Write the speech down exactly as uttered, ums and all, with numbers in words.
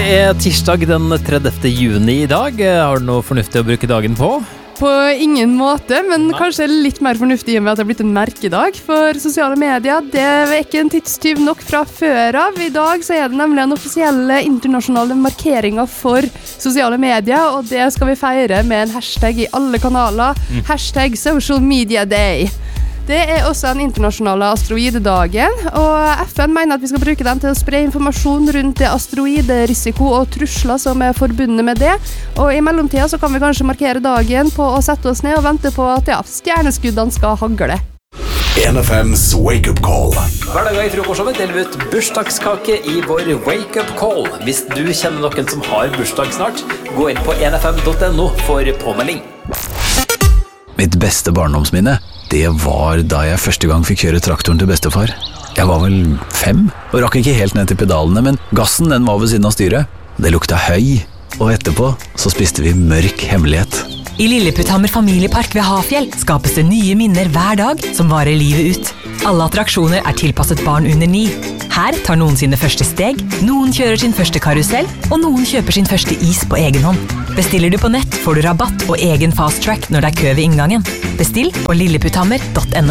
er tirsdag den tredjefte juni I dag. Har du noe fornuftig å bruke dagen på? På ingen måte, men Nei. Kanskje litt mer fornuftig I og med at det har blitt en merkedag for sosiale medier. Det er ikke en tidstyv nok fra før av. I dag så er det nemlig en offisielle internasjonale markeringer for sosiale medier, og det skal vi feire med en hashtag I alle kanaler. Mm. Hashtag social media day. Det er også en internasjonale asteroidedagen, og F N mener at vi skal bruke den til å spre informasjon rundt det asteroiderisiko og trusler som er forbundet med det. Og I mellomtiden så kan vi kanskje markere dagen på å sette oss ned og vente på at ja, stjerneskuddene skal hagle. N F M's Wake Up Call. Hver dag I frokostshowet deler vi ut bursdagskake I vår Wake Up Call. Hvis du kjenner noen som har bursdag snart, gå inn på n f m dot n o for påmelding. Mitt beste barndomsminne, det var da jeg første gang fikk kjøre traktoren til bestefar. Jeg var vel fem, og rakk ikke helt ned til pedalene, men gassen den var ved siden av styret. Det lukta høy, og etterpå så spiste vi mørk hemmelighet. I Lilleputthammer familiepark ved Hafjell skapes det nye minner hver dag som varer livet ut. Alle attraksjoner er tilpasset barn under ni. Her tar noen sine første steg, noen kjører sin første karusell, og noen kjøper sin første is på egen hånd. Bestiller du på nett, får du rabatt og egen fast track når det er kø ved inngangen. Bestill på lilleputthammer dot n o.